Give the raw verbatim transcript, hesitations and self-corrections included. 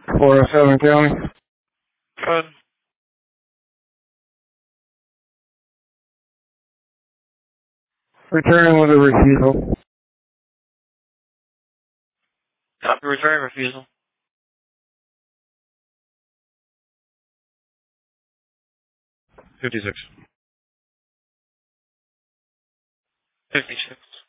four oh seven County. Good. Returning with a refusal. Copy return refusal. fifty-six. fifty-six.